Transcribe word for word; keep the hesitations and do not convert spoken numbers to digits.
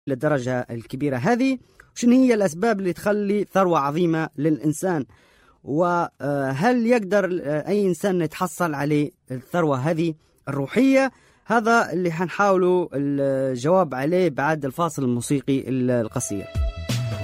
للدرجة الكبيرة هذه؟ شنو هي الأسباب اللي تخلي ثروة عظيمة للإنسان؟ وهل يقدر أي إنسان يتحصل عليه الثروة هذه الروحية؟ هذا اللي حنحاولوا الجواب عليه بعد الفاصل الموسيقي القصير.